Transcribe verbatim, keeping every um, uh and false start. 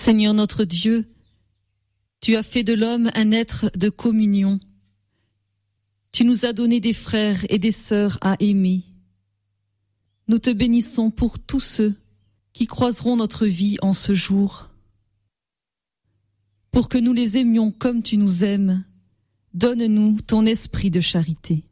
Seigneur notre Dieu, tu as fait de l'homme un être de communion. Tu nous as donné des frères et des sœurs à aimer. Nous te bénissons pour tous ceux qui croiseront notre vie en ce jour. Pour que nous les aimions comme tu nous aimes, donne-nous ton esprit de charité.